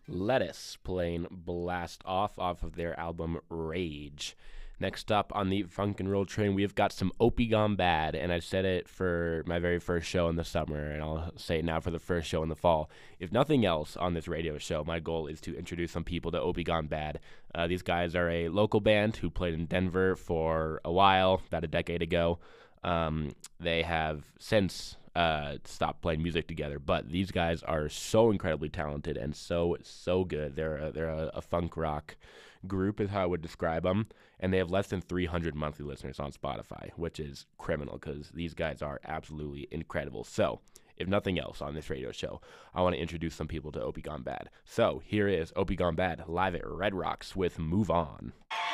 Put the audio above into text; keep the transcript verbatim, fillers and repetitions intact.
Lettuce playing Blast Off off of their album Rage. Next up on the Funk and Roll train, we've got some Opie Gone Bad, and I said it for my very first show in the summer, and I'll say it now for the first show in the fall. If nothing else on this radio show, my goal is to introduce some people to Opie Gone Bad. Uh, these guys are a local band who played in Denver for a while, about a decade ago. Um, they have since uh, stopped playing music together, but these guys are so incredibly talented and so, so good. They're a, they're a, a funk rock group is how I would describe them, and they have less than three hundred monthly listeners on Spotify, which is criminal because these guys are absolutely incredible. So, if nothing else on this radio show, I want to introduce some people to Opie Gone Bad. So, here is Opie Gone Bad live at Red Rocks with Move On.